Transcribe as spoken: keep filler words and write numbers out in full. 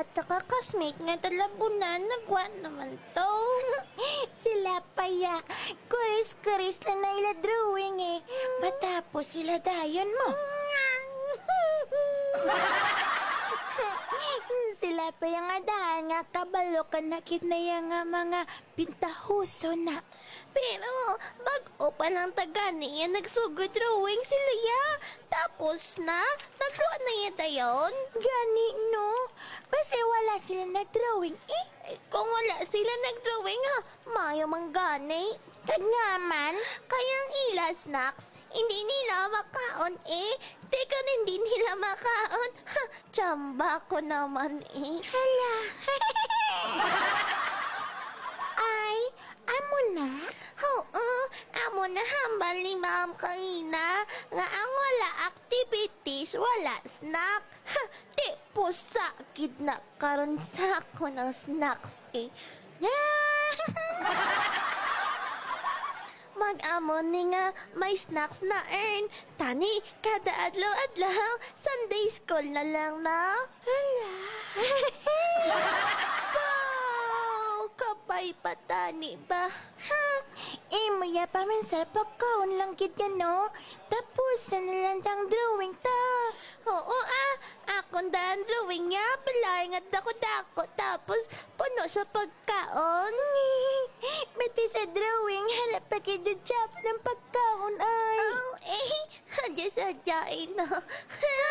ata ka kasmate nga talabunan, nagwa naman to. Sila pa ya. Kuris-kuris lang na ila drawing eh. Matapos sila dayon mo. Sila pa yung adahan nga kabalo ka nakit na yung nga mga pintahuso na. Pero, bago pa ng taga niya, nagsugod drawing sila ya. Tapos na, nagwa na yan dayon. Gani no? Basta wala sila nag-drawing eh. Eh, kung wala sila nag-drawing ha, mayo manggani. Tagnaman. Kayang ila snacks, hindi nila makaon eh. Teka, hindi nila makaon. Ha, tsamba ko naman eh. Hala. Ay, amo na? Oo, amo na hambal ni ma'am kanina nga ang wala activities, wala snack. Ha, di po sakit na karon sa ako ng snacks eh. Mag-amo ni nga may snacks na earn. Tani, kada adlaw-adlaw, Sunday school na lang na. Hala. Wow! Kapay pa tani ba? Hmm, eh, maya pa man sa pagkaon lang gid yan, no? Tapos, na lang ang drawing ta. Oo ah, akong daan drawing niya, balay nga dako-dako, tapos puno sa pagkaon. Bati sa drawing, harap pa kayo job ng pagkaon ay. Oh, eh, hadya sadyain na.